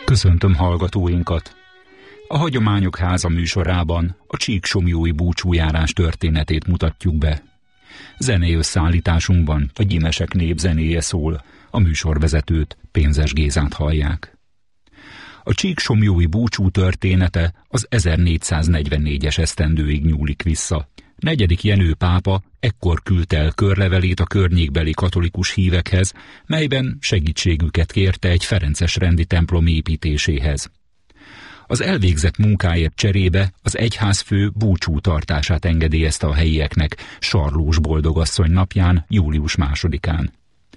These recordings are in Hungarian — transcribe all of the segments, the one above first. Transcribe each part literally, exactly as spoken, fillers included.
Köszöntöm hallgatóinkat! A Hagyományok Háza műsorában a csíksomlyói búcsújárás történetét mutatjuk be. Zenei összeállításunkban a Gyimesek népzenéje szól, a műsorvezetőt, Pénzes Gézát hallják. A csíksomlyói búcsú története az ezernégyszáznegyvennégyes esztendőig nyúlik vissza. Negyedik Jenő pápa ekkor küldte el körlevelét a környékbeli katolikus hívekhez, melyben segítségüket kérte egy ferences rendi templom építéséhez. Az elvégzett munkáért cserébe az egyházfő búcsú tartását engedélyezte a helyieknek Sarlós Boldogasszony napján, július másodikán.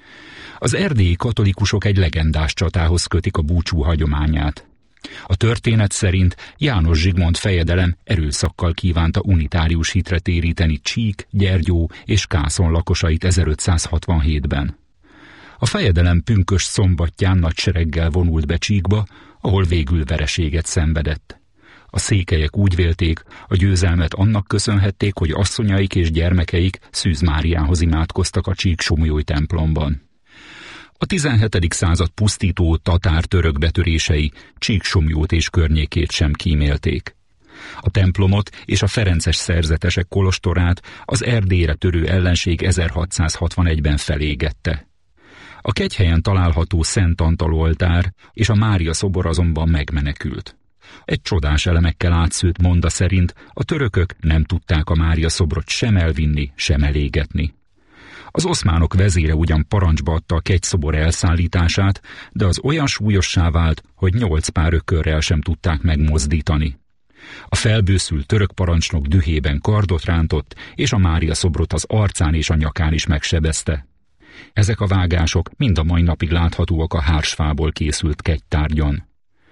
Az erdélyi katolikusok egy legendás csatához kötik a búcsú hagyományát. A történet szerint János Zsigmond fejedelem erőszakkal kívánta unitárius hitre téríteni Csík, Gyergyó és Kászon lakosait ezerötszázhatvanhétben. A fejedelem pünkösd szombatján nagy sereggel vonult be Csíkba, ahol végül vereséget szenvedett. A székelyek úgy vélték, a győzelmet annak köszönhették, hogy asszonyaik és gyermekeik Szűz Máriához imádkoztak a csíksomlyói templomban. A tizenhetedik század pusztító tatár-török betörései Csíksomlyót és környékét sem kímélték. A templomot és a ferences szerzetesek kolostorát az Erdélyre törő ellenség ezerhatszázhatvanegyben felégette. A kegyhelyen található Szent Antal oltár és a Mária szobor azonban megmenekült. Egy csodás elemekkel átszőtt monda szerint a törökök nem tudták a Mária szobrot sem elvinni, sem elégetni. Az oszmánok vezére ugyan parancsba adta a kegyszobor elszállítását, de az olyan súlyossá vált, hogy nyolc pár ökörrel sem tudták megmozdítani. A felbőszült török parancsnok dühében kardot rántott, és a Mária szobrot az arcán és a nyakán is megsebezte. Ezek a vágások mind a mai napig láthatóak a hársfából készült kegytárgyon.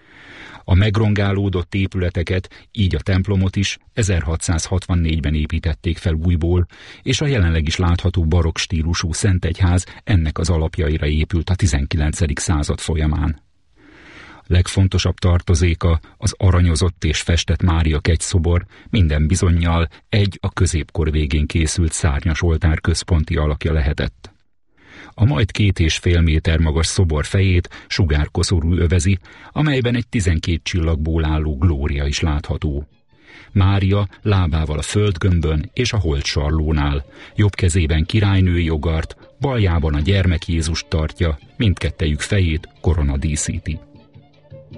A megrongálódott épületeket, így a templomot is ezerhatszázhatvannégyben építették fel újból, és a jelenleg is látható barokk stílusú Szentegyház ennek az alapjaira épült a tizenkilencedik század folyamán. Legfontosabb tartozéka az aranyozott és festett Mária kegyszobor, minden bizonnyal egy a középkor végén készült szárnyas oltár központi alakja lehetett. A majd két és fél méter magas szobor fejét sugárkoszorú övezi, amelyben egy tizenkét csillagból álló glória is látható. Mária lábával a földgömbön és a holtsarlónál, jobb kezében királynői jogart, baljában a gyermek Jézust tartja, mindkettejük fejét korona díszíti.